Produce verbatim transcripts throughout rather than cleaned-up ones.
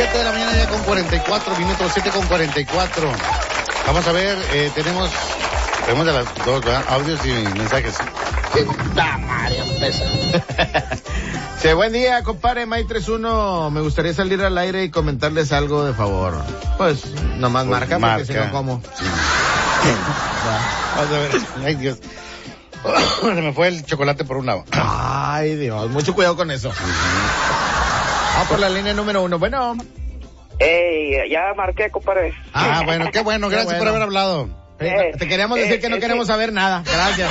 siete de la mañana ya con cuarenta y cuatro minutos, siete con cuarenta y cuatro. Vamos a ver, eh, tenemos, tenemos de las dos, ¿verdad? Audios y mensajes. ¡Da, María, pesa! Sí, buen día, compadre, May treinta y uno. Me gustaría salir al aire y comentarles algo de favor. Pues, nomás Pues marca, marca. porque si no, ¿cómo? Sí. Vamos a ver. Ay, Dios. Se me fue el chocolate por un lado. Ay, Dios, mucho cuidado con eso. Vamos por la línea número uno. Bueno. Ey, ya marqué, compadre. Ah, bueno, qué bueno, Qué gracias bueno. por haber hablado. Eh, te queríamos decir eh, que no eh, queremos sí. saber nada. Gracias.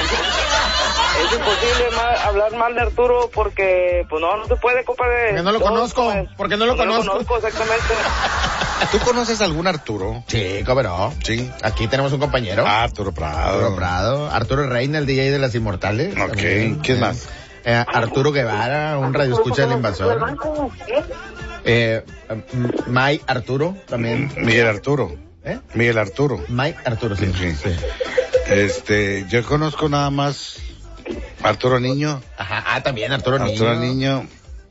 Es imposible ma- hablar mal de Arturo porque, pues no, no se puede, compadre. Porque no lo Todos, conozco, pues, porque no lo conozco. No lo conozco, exactamente. ¿Tú conoces algún Arturo? Sí, cómo no. Sí. Aquí tenemos un compañero. Ah, Arturo Prado. Arturo Prado. Arturo Reina, el D J de las Inmortales. Ok, También. ¿quién Eh, más? eh, Arturo Guevara, un radio escucha del invasor. Eh, M- May Arturo, también. Miguel Arturo. ¿Eh? Miguel Arturo. May Arturo, sí. Sí. sí. Este, yo conozco nada más Arturo Niño. Ajá, ah, también Arturo, Arturo Niño. Niño.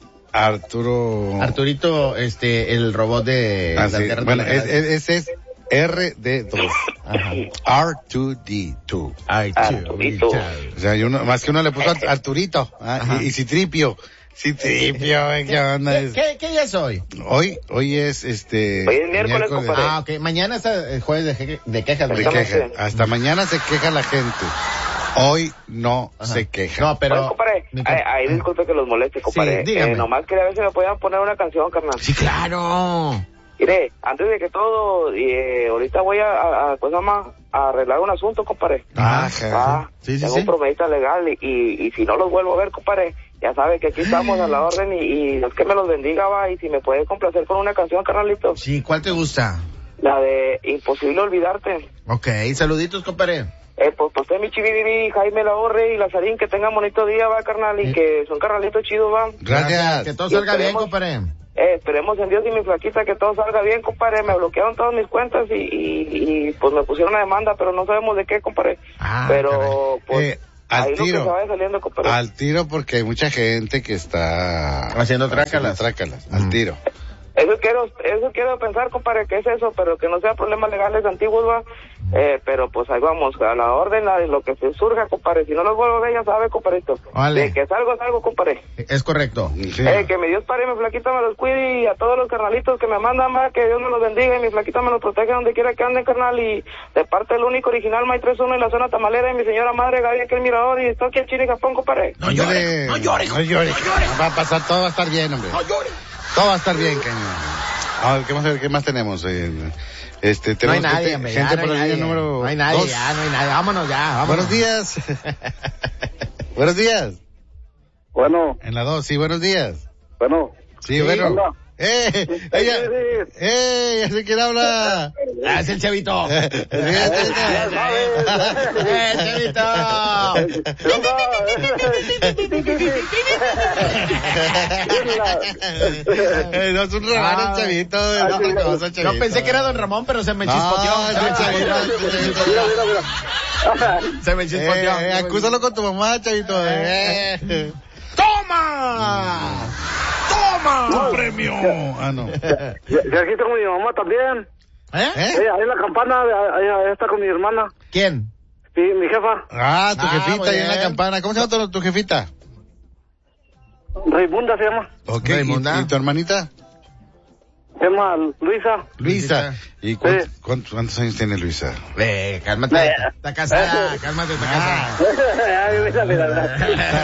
Arturo. Arturito, este, el robot de Ah, las sí. guerras Bueno, de es- la- es- ese es R D dos. Ajá. R dos D dos. Ay, Arturito. O sea, y uno, más que uno le puso Ar- Arturito. Ah, Ajá. y, y Citripio. Citripio, ¿qué onda ¿Qué, es? qué, qué día es hoy? Hoy, hoy es este. Hoy es miércoles, compadre. Ah, ok. Mañana es el jueves de, je- de quejas. De ¿verdad? queja. Hasta mañana se queja la gente. Hoy no Ajá. se queja. No, pero... Bueno, compadre, mi ay, comp- ay, disculpe que los moleste, compadre. Sí, dígame. Eh, nomás quería ver si me podían poner una canción, carnal. Sí, claro. Mire, antes de que todo, y, eh, ahorita voy a, a, a, ¿cómo se llama? A arreglar un asunto, compadre. Ajá. Ah, Sí, sí, tengo sí. un problemita legal y, y, y si no los vuelvo a ver, compadre, ya sabe que aquí estamos a la orden y, y Dios que me los bendiga, va, y si me puede complacer con una canción, carnalito. Sí, ¿cuál te gusta? La de Imposible Olvidarte. Ok, saluditos, compadre. Eh, pues, pues, usted, mi chividivi, Jaime Lahorre y Lazarín, que tengan bonito día, va, carnal, y Eh. que son carnalitos chidos, va. Gracias. Que todo Y salga bien, esperemos- compadre. Eh, esperemos en Dios y mi flaquita que todo salga bien, compadre. Me bloquearon todas mis cuentas y, y, y pues me pusieron una demanda, pero no sabemos de qué, compadre. Ah, pero, caray. pues, Eh, al ahí lo que tiro. se vaya saliendo, compadre. Al tiro porque hay mucha gente que está Haciendo trácalas. trácalas. Mm. Al tiro. Eso quiero, eso quiero pensar, compadre, que es eso, pero que no sean problemas legales antiguos, va. Eh, pero pues ahí vamos, a la orden, a lo que se surja, compadre. Si no los vuelvo a ver, ya sabe, compadrito. Vale. De que salgo, salgo, compadre. Es correcto. Sí. Eh, que mi Dios Padre y mi flaquita me los cuide y a todos los carnalitos que me mandan, va, que Dios me los bendiga y mi flaquita me los proteja donde quiera que anden, carnal, y de parte del único original, May treinta y uno y la zona tamalera y mi señora madre, Gaby, aquel mirador y estoy aquí en Chile, Japón, compadre. No llore, no llore, no llore. Va a pasar, todo va a estar bien, hombre. No llore. Todo va a estar bien, cañón. A ver, ¿qué más, qué más tenemos? Eh, este, No hay tenemos nadie, gente, hombre, gente ya no por hay la línea nadie. número No hay nadie, dos. ya, no hay nadie. Vámonos ya, vámonos. Buenos días. Buenos días. Bueno, En la dos, sí, buenos días. bueno. Sí, bueno. hola. ¡Eh! ¡Ella! ¡Eh! ¿Ya sé quién habla? Ah, es el chavito. Sí, es chavito. ¡Eh, chavito! Eh, no es un rabano el chavito, es otra cosa, chavito. Yo pensé que era don Ramón, pero se me No, chispoteó. es Se me un chavito. chispoteó. Mira, mira, mira. Se me chispoteó. Eh, eh, acúsalo con tu mamá, chavito. Eh. ¡Toma! ¡Toma! ¡Tu premio! Ah, no. Ya, ya aquí tengo mi mamá también. ¿Eh? ¿Eh? Ella, ahí en la campana, ahí, ahí está con mi hermana. ¿Quién? Sí, mi jefa, Ah, tu Ah, jefita muy ahí en la bien. campana. ¿Cómo se llama tu, tu jefita? Raimunda se llama. Ok, Raimunda. ¿Y, y tu hermanita? Se llama Luisa. Luisa. ¿Y cuántos, Sí. cuántos, cuántos años tiene Luisa? Eh, cálmate. Eh. Está casada, cálmate, está casada. Ay, mira, mira, mira.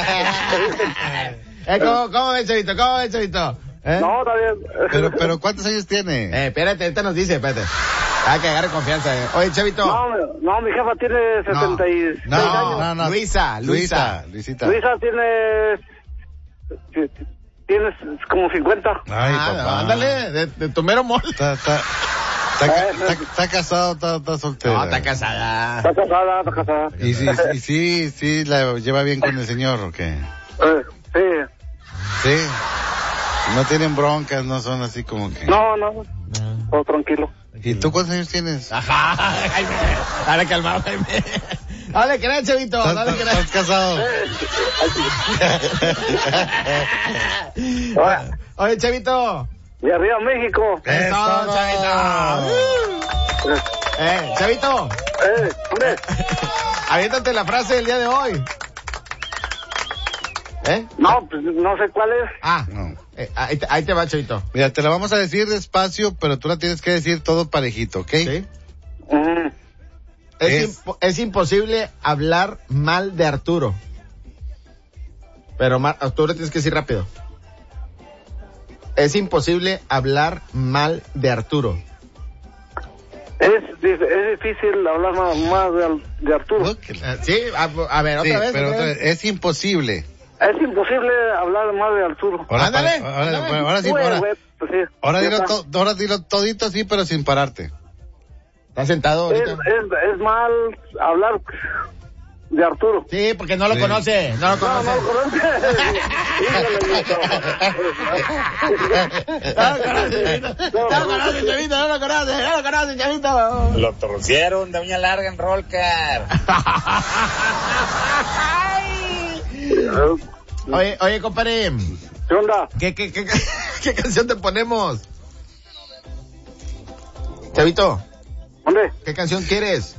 Eh, ¿cómo, cómo ves, chavito? ¿Cómo ves, chavito? ¿Eh? No, está bien. Pero, pero ¿cuántos años tiene? Eh, espérate, ahorita nos dice, espérate. Hay que agarre confianza. Eh. Oye, chavito. No, no, mi jefa tiene setenta y seis No, años. no, no. Luisa, Luisa. Luisa, Luisita. Luisa tiene... Tienes como cincuenta. Ay, Ah, papá. ándale, de, de tu mero mol. Está, está, está, ca- está, está casado, está, está soltero. No, está casada. Está casada, está casada. Y sí, y sí, sí, la lleva bien con el señor, ¿o qué? Eh, sí. Sí. No tienen broncas, no son así como que... No, no, todo tranquilo. ¿Y tú cuántos años tienes? Ajá, Jaime. Dale, calmado, Jaime. Dale, que nada, chavito. ¿Estás, Dale, que estás nada. casado? Oye, chavito. De arriba México. Eso, todo. Chavito. Eh, Chavito, Eh, ¿dónde? aviéntate la frase del día de hoy. ¿Eh? No, pues no sé cuál es. Ah, No. eh, ahí, te, ahí te va, Chavito. Mira, te la vamos a decir despacio, pero tú la tienes que decir todo parejito, ¿ok? ¿Sí? Mm, Es, Es- impo- es imposible hablar mal de Arturo. Pero ma- Arturo tienes que decir rápido. Es imposible hablar mal de Arturo. es, dif- es difícil hablar más, más de, Al- de Arturo. Ok. Eh, sí, a, a ver, otra Sí, vez. pero otra otra vez. vez, es imposible. Es imposible hablar más de Arturo. Ahora, Ándale, para- ahora, ándale. ahora sí, Güey, ahora, güey, pues sí. ahora, Ya dilo está. to- ahora dilo todito así, pero sin pararte. ¿Estás sentado Es, ahorita? es, es mal hablar de Arturo. Sí, porque no lo Sí. conoce, no lo No, conoce. no lo conoce. No lo conoce, Chavito. No lo conoce, Chavito, no lo conoce, no lo conoce, Chavito. Lo torcieron de uña larga en Rollcar. Oye, oye, compadre, ¿Qué onda? ¿qué, qué, qué, qué canción te ponemos? Chavito, ¿Dónde? ¿qué canción quieres?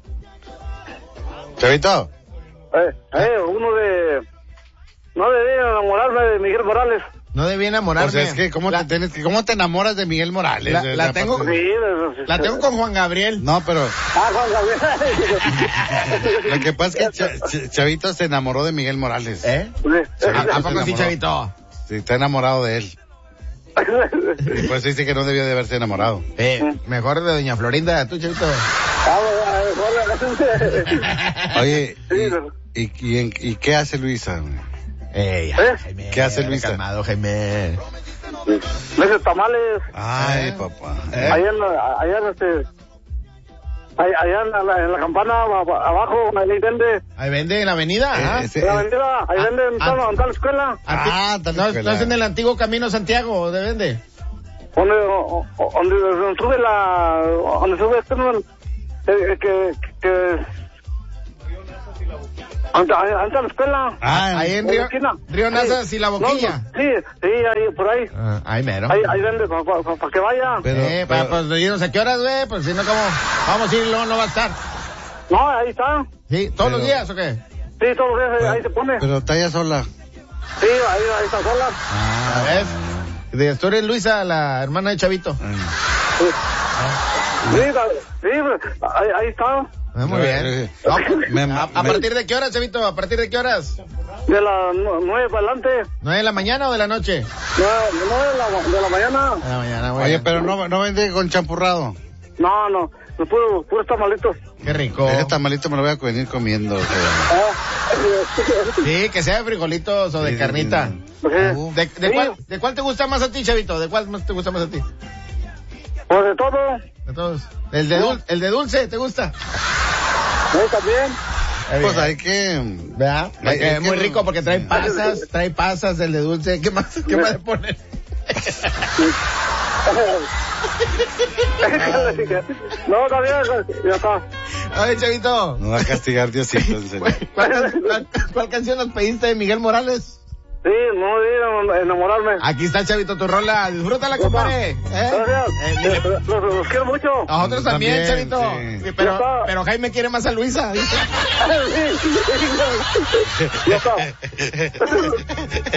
Chavito, Eh, eh, uno de... No debí enamorarme de Miguel Morales. No debí enamorarme. pues es que, ¿cómo, la, te, tienes que, ¿cómo te enamoras de Miguel Morales? La- Eh, la la tengo- parte- Sí, de- la tengo con Juan Gabriel. No, pero Ah, Juan Gabriel. lo que pasa es que Cha- Ch- Chavito se enamoró de Miguel Morales. ¿Eh? Sí. ¿A, a poco sí, enamoró. Chavito? Sí, está enamorado de él. Y pues dice que no debió de haberse enamorado. Eh, mejor de Doña Florinda, tú, Chavito. Ah, bueno, Oye, Sí, ¿y, pero- y, y, en- y qué hace Luisa? Ey, ¿Eh? Jaime, ¿Qué hace Luisa? Calmado, Jaime. Me hace tamales. Ay, ¿Eh? papá. ¿Eh? Allá en la, allá en este... Allá allá en la, en la campana ab- abajo, ahí vende. Ahí vende en la avenida, Eh, ajá. ese- En la avenida, ahí Ah, vende en ah. toda donde está la escuela. Ah, Anti- tal no, escuela. no es en el antiguo Camino Santiago, ¿dónde vende? Donde, o- o- donde, donde sube la... Donde sube este... no, eh, que... que ante, ante la escuela. Ah, Ahí en En la Río, esquina. Río Sí. Nazas y la Boquilla. No, sí, sí, ahí, por ahí. Ah, ahí mero. Ahí, ahí vende, para pa, pa- pa que vaya. Pero- eh, para, pero- pues dinos a qué horas, güey, pues si no, ¿cómo? Vamos a ir, luego no va a estar. No, ahí está. ¿Sí? ¿Todos Pero- los días o qué? Sí, todos los días ahí se pone. Pero está ella sola. Sí, ahí, ahí está sola. Ah, ¿ves? De, tú eres Luisa, la hermana de Chavito. Sí, la- sí, ahí, ahí está. Ah, muy bien. Eh, No, me- a, a me- partir de qué horas, Chavito? ¿A partir de qué horas? De las nu- nueve para adelante. ¿Nueve de la mañana o de la noche? Nueve, nueve de, la, de la mañana. De la mañana, güey. Oye, pero no, no vende con champurrado. No, no, no puro, puros tamalitos. Qué rico. Ese tamalito me lo voy a venir comiendo. o sea. Ah, Sí, que sea de frijolitos o de Sí, sí, carnita. sí. pues, Uh, ¿De, de Sí. cuál, ¿De cuál te gusta más a ti, Chavito? ¿De cuál más te gusta más a ti? pues de todo. De todos. ¿El de, dul- el de dulce te gusta? Ahí también. Pues hay que... ¿Verdad? Ay, Porque es es muy que- rico porque trae pasas, trae pasas, el de dulce. ¿Qué más, qué más le ponen? No, también, ya está. Oye, Chavito, No va a castigar Diosito, en serio. ¿cuál, can- cuál- cuál canción nos pediste de Miguel Morales? Sí, no debí enamorarme. Aquí está, Chavito, tu rola. Disfrútala, compadre. ¿Eh? Gracias. Eh, dile- Los, los- los quiero mucho. Nosotros también, También, Chavito. sí. Sí, Pero, Ya está. pero Jaime quiere más a Luisa. ¿viste? Sí, ya está.